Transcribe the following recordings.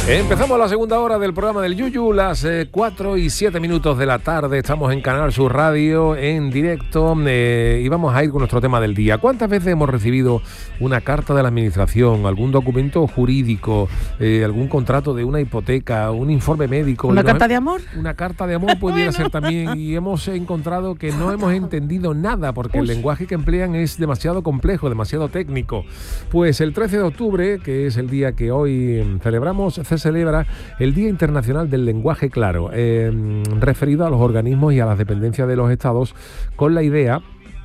Empezamos la segunda hora del programa del Yuyu, las 4 y 7 minutos de la tarde. Estamos en Canal Sur Radio, en directo, y vamos a ir con nuestro tema del día. ¿Cuántas veces hemos recibido una carta de la administración, algún documento jurídico, algún contrato de una hipoteca, un informe médico? ¿Una carta de amor? Una carta de amor pudiera ser también, y hemos encontrado que no hemos entendido nada, porque el lenguaje que emplean es demasiado complejo, demasiado técnico. Pues el 13 de octubre, que es el día que hoy celebramos, se celebra el Día Internacional del Lenguaje Claro, referido a los organismos y a las dependencias de los estados, con la idea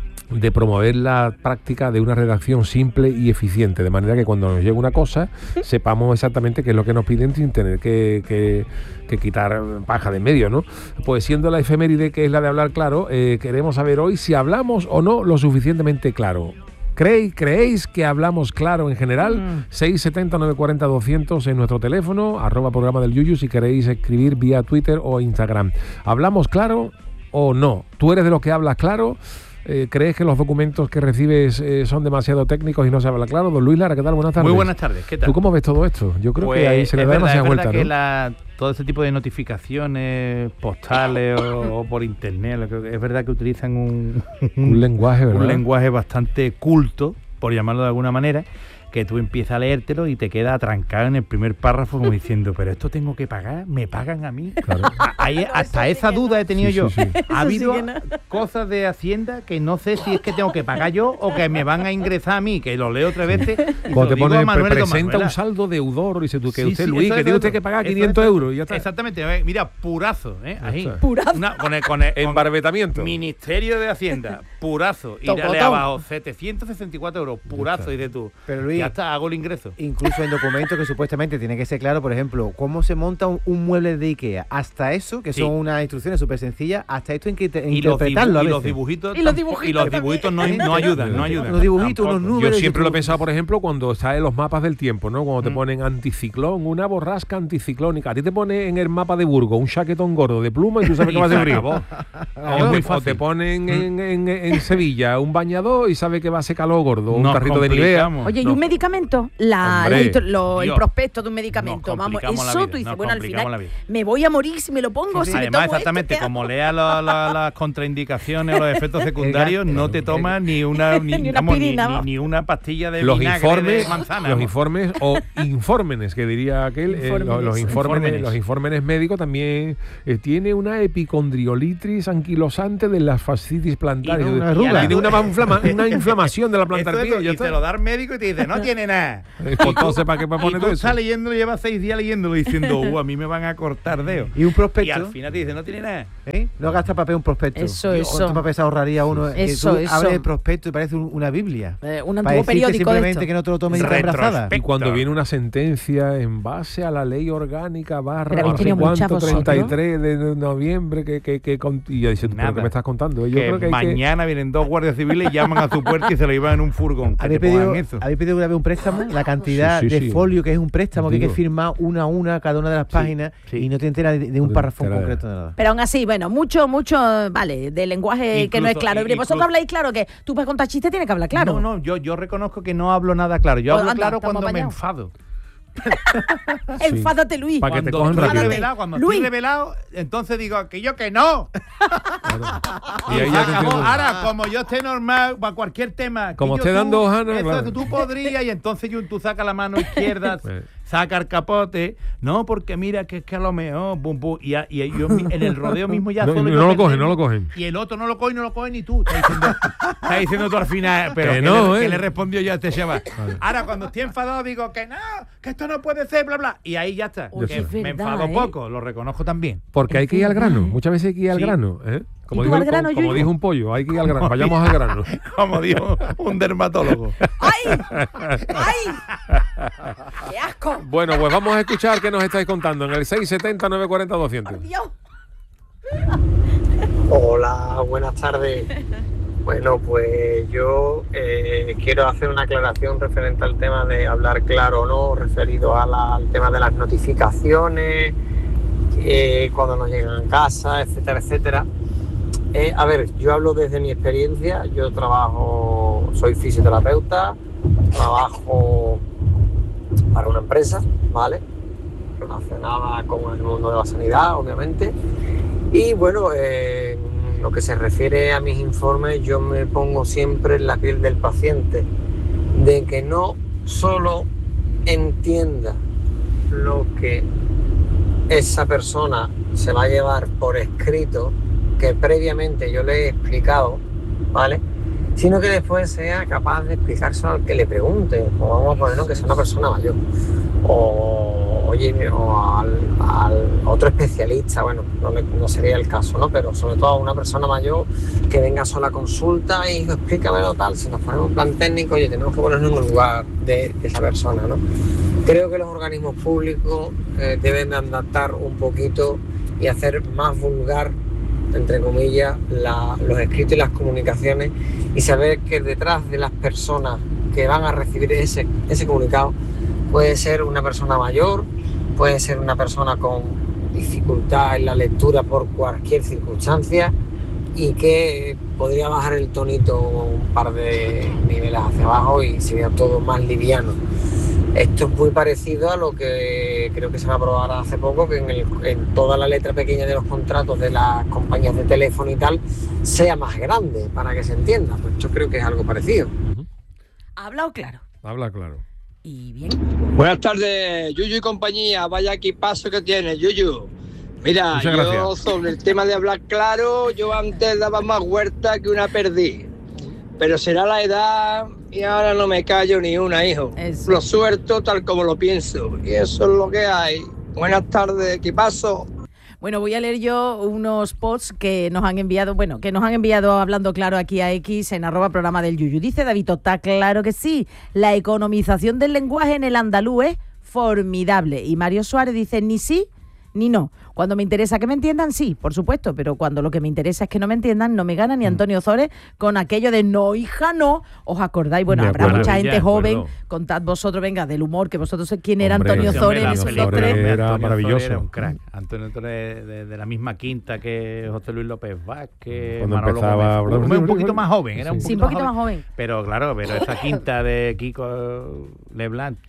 de promover la práctica de una redacción simple y eficiente, de manera que cuando nos llegue una cosa sepamos exactamente qué es lo que nos piden sin tener que quitar paja de en medio, ¿no? Pues siendo la efeméride que es la de hablar claro, queremos saber hoy si hablamos o no lo suficientemente claro. ¿Creéis que hablamos claro en general? 670-940-200 en nuestro teléfono, @programa del Yuyu, si queréis escribir vía Twitter o Instagram. ¿Hablamos claro o no? ¿Tú eres de los que hablas claro? ¿Crees que los documentos que recibes son demasiado técnicos y no se habla claro? Don Luis Lara, ¿qué tal? Buenas tardes. Muy buenas tardes, ¿qué tal? ¿Tú cómo ves todo esto? Yo creo que ahí se le da demasiada vuelta, ¿no? Es verdad que todo este tipo de notificaciones postales o por internet, es verdad que utilizan un lenguaje, ¿verdad? Un lenguaje bastante culto, por llamarlo de alguna manera, que tú empiezas a leértelo y te quedas atrancado en el primer párrafo como diciendo, ¿pero esto tengo que pagar? ¿Me pagan a mí? Claro. Hasta esa duda he tenido yo. Ha habido cosas de Hacienda que no sé si es que tengo que pagar yo o que me van a ingresar a mí, que lo leo 3 veces. Y cuando te pone, presenta Manuela un saldo deudor, dice tú que usted, Luis, que tiene usted que pagar 500 euros. Y ya está. Exactamente, mira, purazo, ahí. Purazo. Con el embarbetamiento. Ministerio de Hacienda, purazo. Y dale abajo, 764 euros, purazo, dices tú. Pero Luis, ya está, hago el ingreso. Incluso en documentos que supuestamente tiene que ser claro, por ejemplo, cómo se monta un mueble de Ikea. Hasta eso, que son unas instrucciones súper sencillas, hasta esto hay que interpretarlo. Y los dibujitos no ayudan. Los dibujitos, unos números. Yo siempre lo he pensado, por ejemplo, cuando está en los mapas del tiempo, ¿no? Cuando te ponen anticiclón, una borrasca anticiclónica. A ti te pone en el mapa de Burgos un chaquetón gordo de pluma y tú sabes que va a ser frío. O te ponen en Sevilla un bañador y sabes que va a ser calor gordo, un carrito de Nivea. Oye, ¿y un medicamento? El prospecto de un medicamento. Vamos, eso tú dices, bueno, al final me voy a morir si me lo pongo. Sí, además, exactamente, como leas las contraindicaciones o los efectos secundarios, no te tomas ni una pastilla de vinagre de manzana. Los informes o infórmenes, que diría aquel, los infórmenes médicos también tiene una epicondriolitis anquilosante de la fascitis plantar. Tiene una inflamación de la plantar pie. Y te lo da el médico y te dice, no tiene nada. Entonces, ¿para qué me pones eso? Está leyéndolo, lleva 6 días leyéndolo diciendo, a mí me van a cortar dedos. Y un prospecto. Y al final te dice, no tiene nada. No gasta papel un prospecto. ¿Cuánto papel se ahorraría uno? Eso. Abre el prospecto y parece una Biblia. Un antiguo periódico de esto. Que no te lo tomes abrazada. Y cuando viene una sentencia en base a la ley orgánica / 33 de noviembre y ya dice, ¿pero qué me estás contando? Yo creo que mañana vienen 2 guardias civiles y llaman a su puerta y se lo llevan en un furgón. ¿Habéis pedido una vez un préstamo? La cantidad de folio que es un préstamo, que hay que firmar una a una cada una de las páginas y no te enteras de un párrafo concreto de nada. Pero aún así, bueno, mucho, vale, de lenguaje incluso, que no es claro. Vosotros habláis claro, que tú para contar chistes tienes que hablar claro. No, yo reconozco que no hablo nada claro. Yo hablo claro cuando me enfado. Enfádate, Luis. Para que te cojan rápido. Cuando estoy revelado, entonces digo que yo que no. Y ahí ya te ahora, como yo esté normal para cualquier tema, como esté dando hojanas, eso tú podrías, y entonces tú sacas la mano izquierda, saca el capote, no, porque mira que es que a lo mejor y yo en el rodeo mismo ya no lo cogen. Y el otro no lo coge ni tú. Estás diciendo tú al final, pero que le respondió yo a este chaval. Vale. Ahora cuando estoy enfadado digo que no, que esto no puede ser, bla bla, y ahí ya está. Me enfado poco, lo reconozco también. Porque hay que ir al grano, muchas veces hay que ir al grano, Como dijo un pollo, hay que ir al grano, vayamos al grano. Como dijo un dermatólogo. ¡Ay! ¡Qué asco! Bueno, pues vamos a escuchar qué nos estáis contando en el 670-940-200. Hola, buenas tardes. Bueno, pues yo quiero hacer una aclaración referente al tema de hablar claro o no, referido al tema de las notificaciones, cuando nos llegan a casa, etcétera, etcétera. A ver, yo hablo desde mi experiencia. Yo soy fisioterapeuta, trabajo para una empresa, ¿vale? relacionada con el mundo de la sanidad, obviamente. Y bueno, lo que se refiere a mis informes, yo me pongo siempre en la piel del paciente, de que no solo entienda lo que esa persona se va a llevar por escrito, que previamente yo le he explicado, ¿vale?, sino que después sea capaz de explicárselo al que le pregunte, o vamos a ponerlo que sea una persona mayor, o al otro especialista, bueno, no sería el caso, ¿no?, pero sobre todo a una persona mayor que venga sola a consulta y explícamelo tal. Si nos ponemos un plan técnico, oye, tenemos que ponernos en el lugar de esa persona, ¿no? Creo que los organismos públicos deben de adaptar un poquito y hacer más vulgar, entre comillas, los escritos y las comunicaciones, y saber que detrás de las personas que van a recibir ese comunicado puede ser una persona mayor, puede ser una persona con dificultad en la lectura por cualquier circunstancia, y que podría bajar el tonito un par de niveles hacia abajo y sería todo más liviano. Esto es muy parecido a lo que creo que se va a aprobar hace poco, que en toda la letra pequeña de los contratos de las compañías de teléfono y tal sea más grande, para que se entienda. Pues yo creo que es algo parecido. ¿Ha hablado claro? Habla claro. Y bien. Buenas tardes, Yuyu y compañía. Vaya equipazo que tienes, Yuyu. Mira, yo sobre el tema de hablar claro, yo antes daba más vuelta que una perdiz. Pero será la edad y ahora no me callo ni una, hijo. Eso. Lo suelto tal como lo pienso. Y eso es lo que hay. Buenas tardes, equipazo. Bueno, voy a leer yo unos posts que nos han enviado, hablando claro aquí a X en @programa del Yuyu. Dice David, está claro que sí. La economización del lenguaje en el andaluz es formidable. Y Mario Suárez dice, ni sí ni no. Cuando me interesa que me entiendan, sí, por supuesto, pero cuando lo que me interesa es que no me entiendan, no me gana ni Antonio Ozores con aquello de no, hija, no. ¿Os acordáis? Bueno, habrá mucha gente joven, contad vosotros, venga, del humor, que vosotros quién era Antonio Ozores en esos dos tres. Era maravilloso. Era un crack. Antonio Ozores de la misma quinta que José Luis López Vázquez. Cuando empezaba un poquito más joven, era un poquito más joven. Pero claro, esa quinta de Kiko Leblanc.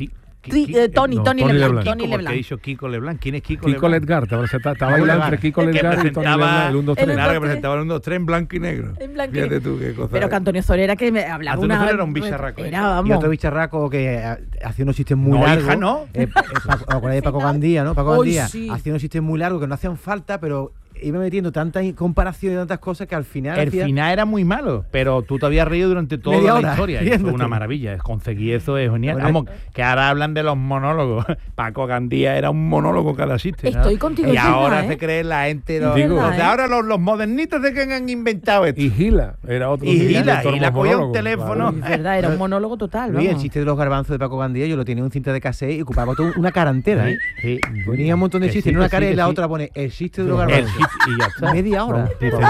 Tony Leblanc. ¿Por qué he dicho Kiko Leblanc? ¿Quién es Kiko Leblanc? Estaba bailando entre Kiko Leblanc y Tony Leblanc, el 1, 2, 3. Claro, que presentaba el 1, 2, 3 en blanco y negro. Fíjate tú qué cosa. Pero que Antonio Ozores era que me hablaba Antonio Ozores era un bicharraco. Y otro bicharraco que hacía unos chistes muy largos. Hija, ¿no? De Paco Gandía, ¿no? Paco Gandía hacía unos chistes muy largos que no hacían falta, pero iba metiendo tanta comparación y tantas cosas que al final... El final era muy malo, pero tú te habías reído durante toda la historia. Y eso es una maravilla. Conseguir eso es genial. Bueno, vamos, que ahora hablan de los monólogos. Paco Gandía era un monólogo cada chiste. Estoy contigo. Y ahora se cree la gente... Ahora los modernitos de que han inventado esto. Y Gila era otro. Y Gila cogía un teléfono. Es verdad, era un monólogo total. Y el chiste de los garbanzos de Paco Gandía, yo lo tenía en un cinta de cassette y ocupaba toda una cara entera. Sí. Ponía un montón de chistes en una cara y la otra pone el chiste de los garbanzos. Y ya está. Media hora.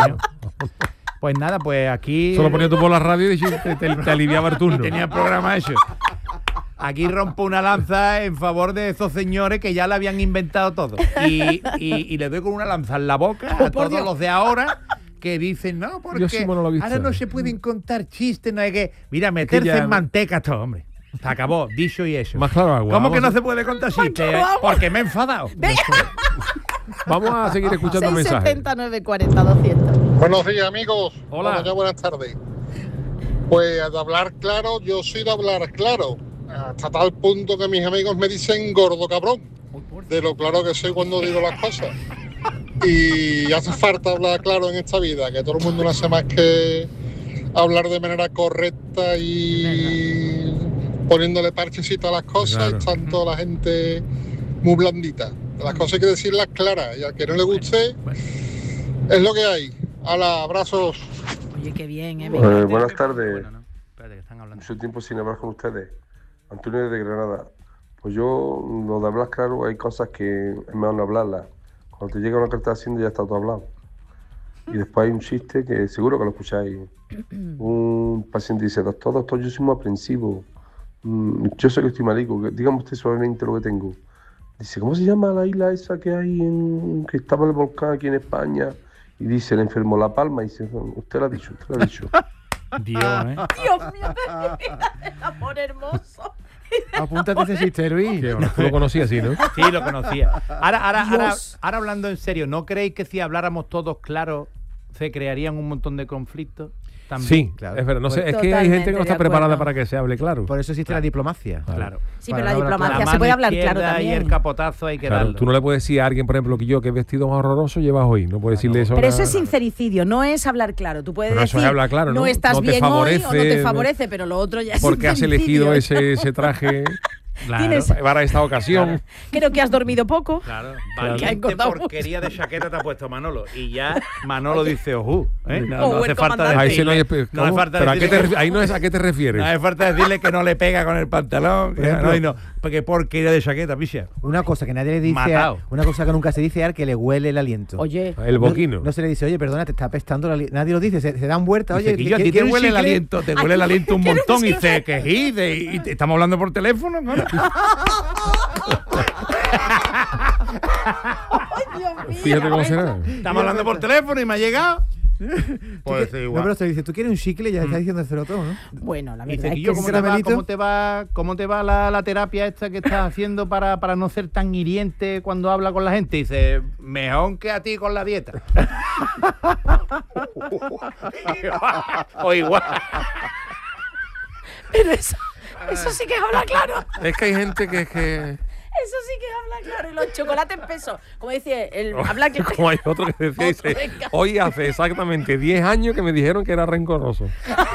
Pues nada, pues aquí... Solo ponía tú por la radio y te aliviaba el turno. Tenía el programa hecho. Aquí rompo una lanza en favor de esos señores que ya le habían inventado todo. Y le doy con una lanza en la boca a todos los de ahora que dicen, no, porque ahora no se pueden contar chistes, no hay que... Mira, meterse en manteca todo, hombre. Se acabó, dicho y eso. Más claro, agua. ¿Cómo que no se puede contar chistes? Porque me he enfadado. Vamos a seguir escuchando mensajes. 679 40 200. Buenos días, amigos. Hola. Buenas tardes. Pues de hablar claro, yo soy de hablar claro. Hasta tal punto que mis amigos me dicen gordo cabrón. De lo claro que soy cuando digo las cosas. Y hace falta hablar claro en esta vida, que todo el mundo no hace más que hablar de manera correcta y poniéndole parchecito a las cosas. Claro. Y tanto la gente muy blandita. Las cosas hay que decirlas claras, y al que no le guste, es lo que hay. ¡Hala, abrazos! Oye, qué bien, buenas tardes. Mucho tiempo sin hablar con ustedes. Antonio de Granada. Pues yo, lo de hablar claro, hay cosas que es mejor no hablarlas. Cuando te llega una carta de Hacienda ya está todo hablado. Y después hay un chiste que seguro que lo escucháis. Un paciente dice, doctor, yo soy muy aprensivo. Yo sé que estoy marico, dígame usted suavemente lo que tengo. Dice, ¿cómo se llama la isla esa que hay que estaba en el volcán aquí en España? Y dice el enfermo La Palma, y dice, usted lo ha dicho. Dios mío, de vida, el amor hermoso. Apúntate ese chiste, Luis. Tú lo conocías así, ¿no? Sí, lo conocía. Ahora hablando en serio, ¿no creéis que si habláramos todos claros se crearían un montón de conflictos? También. Sí, claro. Es verdad. No sé, es que hay gente que no está preparada para que se hable claro. Por eso existe la diplomacia. Claro. Sí, pero la diplomacia se puede hablar claro también. Y el capotazo hay que darlo. Tú no le puedes decir a alguien, por ejemplo, que qué vestido más horroroso llevas hoy. No puedes decirle eso. Pero eso es sincericidio, no es hablar claro. Tú puedes decir, eso es hablar claro, no estás bien hoy o no te favorece, pero lo otro ya es porque has elegido ese traje para esta ocasión. Claro. Creo que has dormido poco. Claro. Valiente porquería de chaqueta te ha puesto Manolo. Y ya Manolo dice, ojú. No hace falta decirle. Ahí no es a qué te refieres. No hace falta decirle que no le pega con el pantalón. Porque porquería de chaqueta, picha. Una cosa que nadie le dice, una cosa que nunca se dice es que le huele el aliento. Oye, el boquino. No se le dice, oye, perdona, te está apestando el aliento. Nadie lo dice, se dan vueltas. Oye, a ti te huele el aliento, te huele el aliento un montón y dice que y estamos hablando por teléfono, ¿no? Fíjate cómo será. Estamos hablando por teléfono y me ha llegado. Puede ser igual. No, pero te dice, ¿tú quieres un chicle? Ya está diciendo cero todo, ¿no? Bueno, la verdad es que ¿cómo te va la terapia esta que estás haciendo para no ser tan hiriente cuando habla con la gente? Y dice, mejor que a ti con la dieta. O igual. Pero eso sí que es hablar claro. Es que hay gente que Eso sí que habla claro. Y los chocolates pesos. Como dice, habla claro. Como hay otro que decía, dice, hoy hace exactamente 10 años que me dijeron que era rencoroso.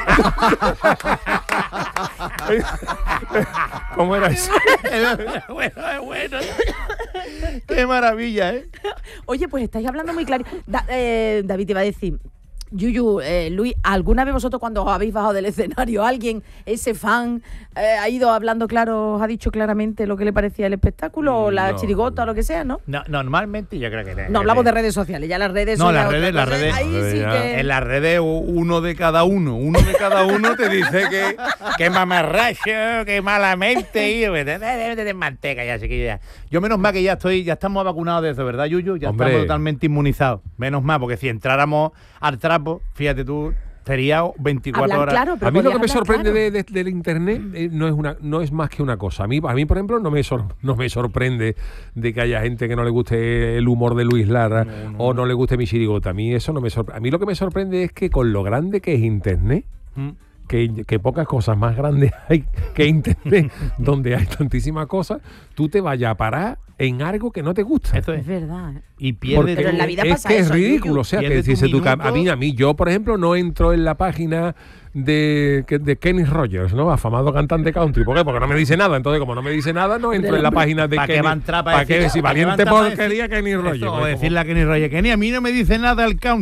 ¿Cómo era eso? Bueno. Qué maravilla, ¿eh? Oye, pues estáis hablando muy claro. David te iba a decir... Yuyu, Luis, ¿alguna vez vosotros cuando os habéis bajado del escenario, alguien, ese fan, ha ido hablando claro, os ha dicho claramente lo que le parecía el espectáculo o la chirigota o lo que sea, ¿no? No, normalmente yo creo que no. Hablamos de redes sociales, ya las redes son... No, las redes. Ahí sí que... En las redes uno de cada uno te dice que mamarracho, que malamente, y de manteca ya, chiquilla. Yo menos mal que ya estamos vacunados de eso, ¿verdad, Yuyu? Ya estamos totalmente inmunizados. Menos mal, porque si entráramos al trapo, fíjate tú, sería 24 horas. Claro, a mí lo que me sorprende del internet no es más que una cosa. A mí por ejemplo, no me sorprende de que haya gente que no le guste el humor de Luis Lara o no le guste mi chirigota. A mí eso no me sorprende. A mí lo que me sorprende es que con lo grande que es internet, que pocas cosas más grandes hay que internet, donde hay tantísimas cosas, tú te vayas a parar en algo que no te gusta. Esto es verdad. Y pierde. Pero en la vida pasa que eso, es ridículo. O sea, que dice tú, a mí, yo, por ejemplo, no entro en la página de Kenny Rogers, ¿no? Afamado cantante country. ¿Por qué? Porque no me dice nada. Entonces, como no me dice nada, no entro en la página de Kenny. ¿Para qué decir valiente porquería Kenny Rogers? O decirle a Kenny Rogers, Kenny, a mí no me dice nada el country.